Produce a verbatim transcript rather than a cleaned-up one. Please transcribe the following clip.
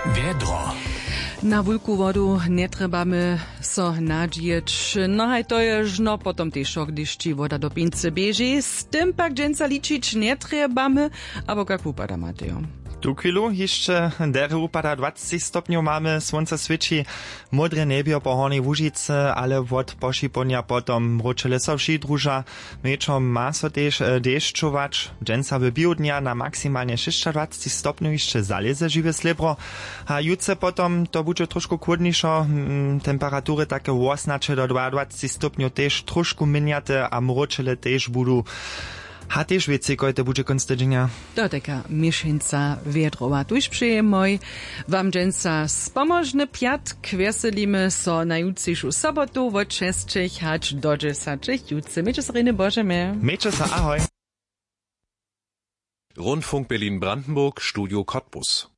Wiedro. Na wulku wodu nie trebamy so nadžieć. No haj to je žno potom tež, když či voda do pince beži. S tym pak dženca ličić nie trebamy, abo kak upada, Mateo. Tu chwilu jeszcze dere upada dwadzieścia stopniów mamy, słońce świeci, modre niebie po Hornej Łužice, ale od poszyponia potom mroczele so wsi druża, wieczom ma so też deszczować, dżęca w biudnia na maksymalnie dwadzieścia sześć stopniów jeszcze zaleze żywe slebro, a jutce potom to będzie troszkę chłodniejszo, temperatury takie osnacze do dwadzieścia stopniów też troszkę miniate, a mroczele też budu. Ha też wiecie, koj to będzie konc tygodnia. To taka mieszanka wiedrowa. Tuż przyjemoj wam dżęca spomożny piatk. Weselimy so na jutrzejszą sobotu od szesćich hać do dziesięciu. Jutce. Miejcie se rejny Bożemy. Miejcie se ahoj. Rundfunk Berlin-Brandenburg, Studio Cottbus.